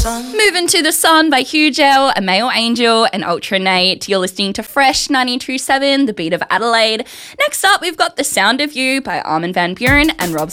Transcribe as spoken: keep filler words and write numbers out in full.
Moving to the Sun by Hugel, A Male Angel, and Ultra Nate. You're listening to Fresh ninety-two point seven, the beat of Adelaide. Next up, we've got The Sound of You by Armin van Buuren and Rob